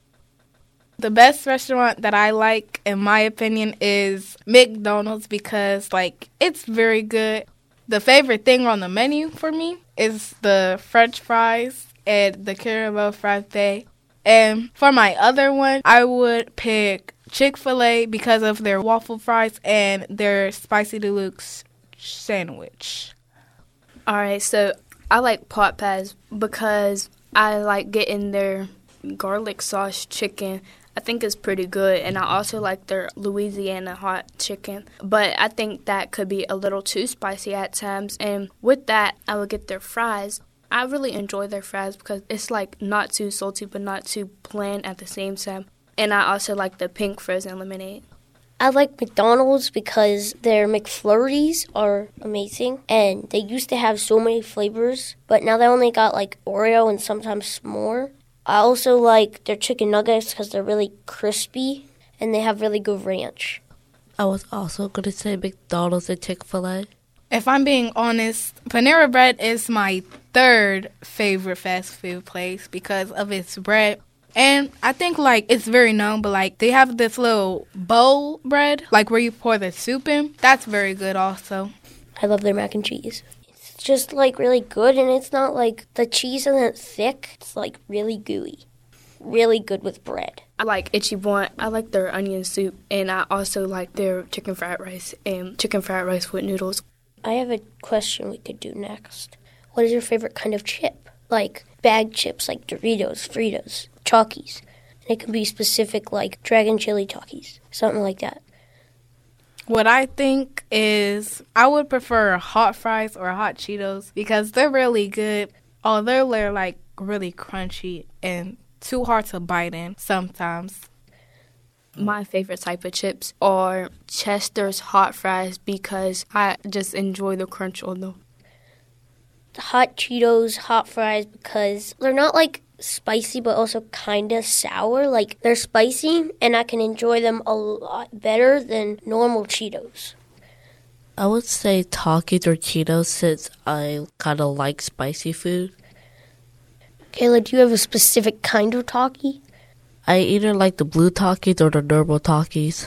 The best restaurant that I like, in my opinion, is McDonald's, because, it's very good. The favorite thing on the menu for me is the French fries and the caramel frappe. And for my other one, I would pick Chick-fil-A because of their waffle fries and their spicy deluxe sandwich. All right, so I like pot pies because I like getting their garlic sauce chicken. I think it's pretty good, and I also like their Louisiana hot chicken. But I think that could be a little too spicy at times, and with that, I would get their fries. I really enjoy their fries because it's not too salty but not too bland at the same time. And I also like the pink frozen lemonade. I like McDonald's because their McFlurries are amazing, and they used to have so many flavors, but now they only got Oreo and sometimes more. I also like their chicken nuggets because they're really crispy, and they have really good ranch. I was also going to say McDonald's and Chick-fil-A. If I'm being honest, Panera Bread is my third favorite fast food place because of its bread. And I think, it's very known, but, they have this little bowl bread, where you pour the soup in. That's very good also. I love their mac and cheese. It's just, really good, and it's not, the cheese isn't thick. It's, really gooey. Really good with bread. I like Itchy Blunt. I like their onion soup, and I also like their chicken fried rice and chicken fried rice with noodles. I have a question we could do next. What is your favorite kind of chip? Bag chips, Doritos, Fritos, Chalkies. And it can be specific, Dragon Chili Chalkies, something like that. What I think is I would prefer hot fries or hot Cheetos because they're really good, although they're, really crunchy and too hard to bite in sometimes. My favorite type of chips are Chester's hot fries because I just enjoy the crunch on them. The hot Cheetos, hot fries, because they're not spicy but also kind of sour. They're spicy, and I can enjoy them a lot better than normal Cheetos. I would say Takis or Cheetos since I kind of like spicy food. Kayla, do you have a specific kind of Taki? I either like the blue Takis or the normal Takis.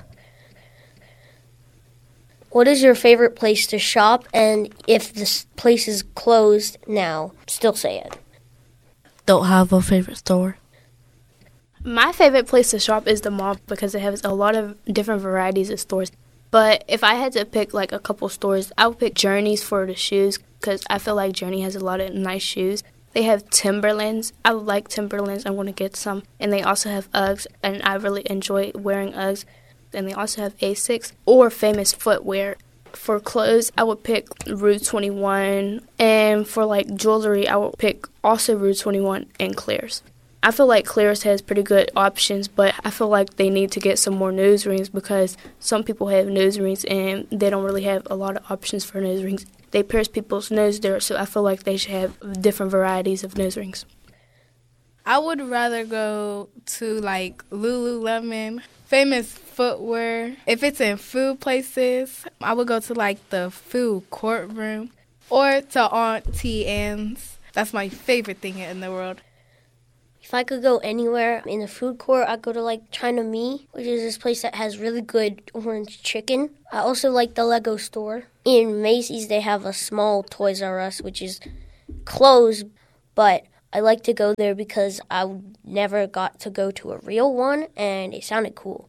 What is your favorite place to shop? And if this place is closed now, still say it. Don't have a favorite store. My favorite place to shop is the mall because it has a lot of different varieties of stores. But if I had to pick like a couple stores, I would pick Journeys for the shoes because I feel like Journey has a lot of nice shoes. They have Timberlands. I like Timberlands. I'm going to get some. And they also have Uggs, and I really enjoy wearing Uggs. And they also have Asics or Famous Footwear. For clothes, I would pick Rue 21. And for like jewelry, I would pick also Rue 21 and Claire's. I feel like Claire's has pretty good options, but I feel like they need to get some more nose rings because some people have nose rings and they don't really have a lot of options for nose rings. They pierce people's nose there, so I feel like they should have different varieties of nose rings. I would rather go to like Lululemon, Famous Footwear. If it's in food places, I would go to like the food courtroom or to Auntie Anne's. That's my favorite thing in the world. If I could go anywhere in the food court, I'd go to like China Me, which is this place that has really good orange chicken. I also like the Lego store. In Macy's, they have a small Toys R Us, which is closed, but I like to go there because I never got to go to a real one, and it sounded cool.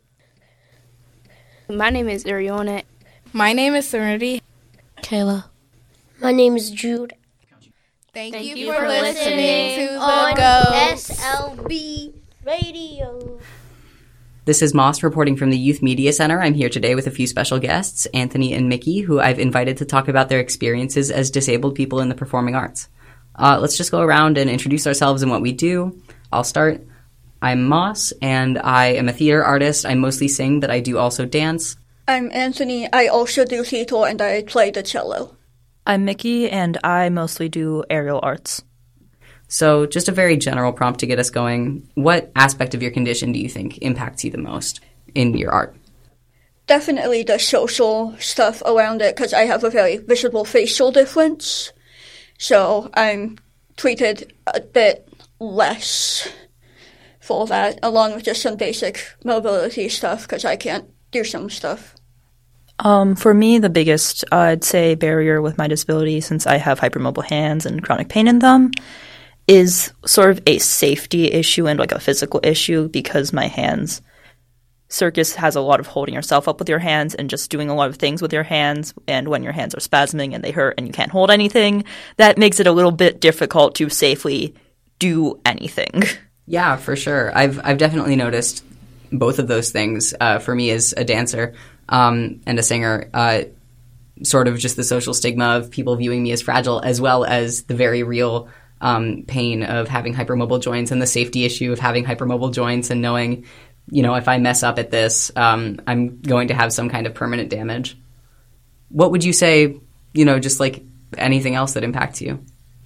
My name is Ariana. My name is Serenity. Kayla. My name is Jude. Thank you for listening to on The Ghost. SLB Radio. This is Moss reporting from the Youth Media Center. I'm here today with a few special guests, Anthony and Mickey, who I've invited to talk about their experiences as disabled people in the performing arts. Let's just go around and introduce ourselves and what we do. I'll start. I'm Moss, and I am a theater artist. I mostly sing, but I do also dance. I'm Anthony. I also do theater, and I play the cello. I'm Mickey, and I mostly do aerial arts. So just a very general prompt to get us going. What aspect of your condition do you think impacts you the most in your art? Definitely the social stuff around it, because I have a very visible facial difference. So I'm treated a bit less for that, along with just some basic mobility stuff, because I can't do some stuff. For me, the biggest, I'd say, barrier with my disability, since I have hypermobile hands and chronic pain in them, is sort of a safety issue and like a physical issue because my hands. Circus has a lot of holding yourself up with your hands and just doing a lot of things with your hands, and when your hands are spasming and they hurt and you can't hold anything, that makes it a little bit difficult to safely do anything. Yeah, for sure. I've definitely noticed both of those things for me as a dancer and a singer, sort of just the social stigma of people viewing me as fragile, as well as the very real pain of having hypermobile joints and the safety issue of having hypermobile joints and knowing, you know, if I mess up at this, I'm going to have some kind of permanent damage. What would you say, you know, just like anything else that impacts you?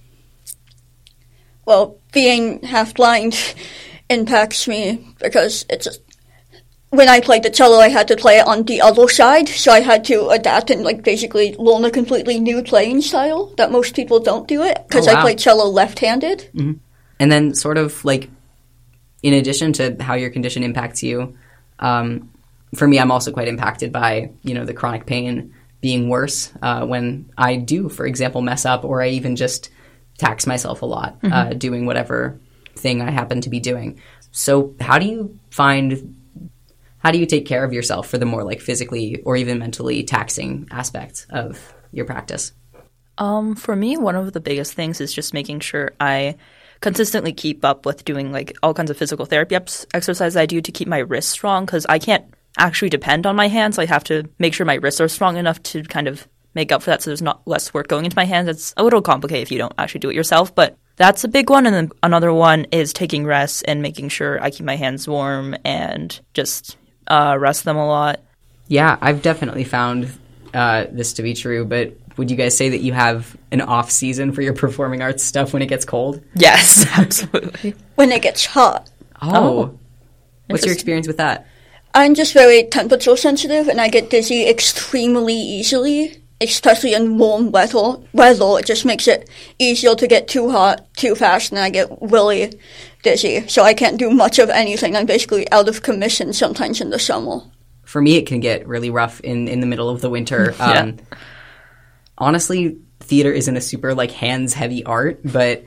Well, being half blind impacts me because it's when I played the cello, I had to play it on the other side, so I had to adapt and like basically learn a completely new playing style that most people don't do it because I play cello left-handed. Mm-hmm. And then sort of like, in addition to how your condition impacts you, for me, I'm also quite impacted by, you know, the chronic pain being worse when I do, for example, mess up, or I even just tax myself a lot doing whatever thing I happen to be doing. So how do you take care of yourself for the more like physically or even mentally taxing aspects of your practice? For me, one of the biggest things is just making sure I consistently keep up with doing like all kinds of physical therapy exercises I do to keep my wrists strong, because I can't actually depend on my hands. So I have to make sure my wrists are strong enough to kind of make up for that, so there's not less work going into my hands. It's a little complicated if you don't actually do it yourself, but that's a big one. And then another one is taking rests and making sure I keep my hands warm and just rest them a lot. Yeah, I've definitely found this to be true, but would you guys say that you have an off season for your performing arts stuff when it gets cold? Yes, absolutely. When it gets hot. Oh. What's your experience with that? I'm just very temperature sensitive, and I get dizzy extremely easily, especially in warm weather. It just makes it easier to get too hot too fast, and I get really dizzy. So I can't do much of anything. I'm basically out of commission sometimes in the summer. For me, it can get really rough in the middle of the winter. Honestly, theater isn't a super like hands-heavy art, but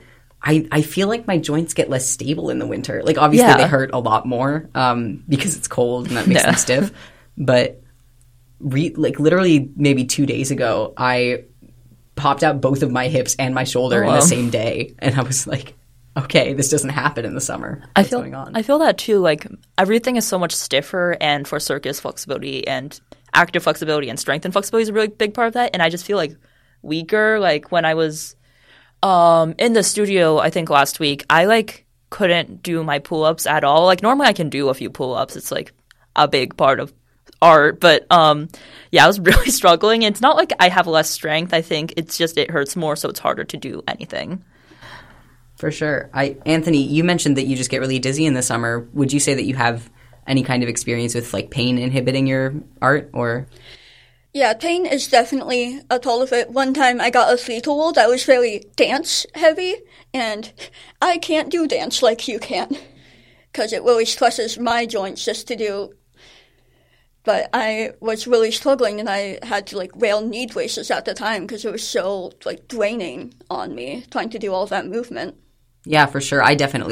I feel like my joints get less stable in the winter. Like, obviously they hurt a lot more because it's cold and that makes them stiff. But literally maybe 2 days ago, I popped out both of my hips and my shoulder in the same day. And I was like, okay, this doesn't happen in the summer. What's going on? I feel that too. Like, everything is so much stiffer, and for circus, flexibility and active flexibility and strength and flexibility is a really big part of that. And I just feel like weaker. Like, when I was in the studio, I think last week, I like couldn't do my pull-ups at all. Like, normally I can do a few pull-ups. It's like a big part of art. But yeah, I was really struggling. It's not like I have less strength. I think it's just it hurts more, so it's harder to do anything. For sure. Anthony, you mentioned that you just get really dizzy in the summer. Would you say that you have any kind of experience with like pain inhibiting your art, or? Yeah, pain is definitely a toll of it. One time I got a flea tool that was very dance heavy, and I can't do dance like you can because it really stresses my joints just to do. But I was really struggling, and I had to like wear knee braces at the time because it was so like draining on me trying to do all that movement. Yeah, for sure. I definitely